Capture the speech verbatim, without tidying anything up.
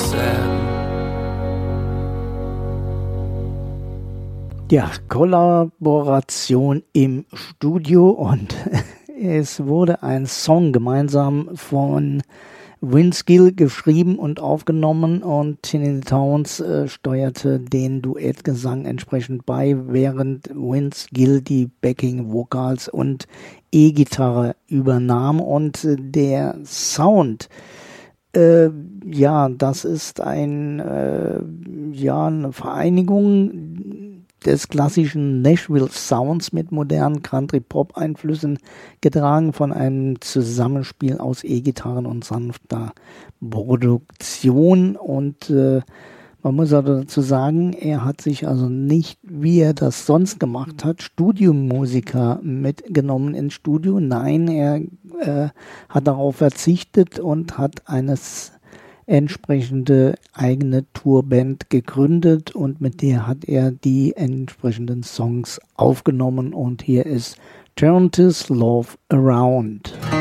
sad. Ja, Kollaboration im Studio und es wurde ein Song gemeinsam von Vince Gill geschrieben und aufgenommen und Tiny Towns äh, steuerte den Duettgesang entsprechend bei, während Vince Gill die Backing Vocals und E-Gitarre übernahm und äh, der Sound, äh, ja, das ist ein, äh, ja, eine Vereinigung des klassischen Nashville Sounds mit modernen Country-Pop-Einflüssen, getragen von einem Zusammenspiel aus E-Gitarren und sanfter Produktion. Und äh, man muss also dazu sagen, er hat sich also nicht, wie er das sonst gemacht hat, Studiomusiker mitgenommen ins Studio. Nein, er äh, hat darauf verzichtet und hat eines entsprechende eigene Tourband gegründet und mit der hat er die entsprechenden Songs aufgenommen und hier ist Turn This Love Around.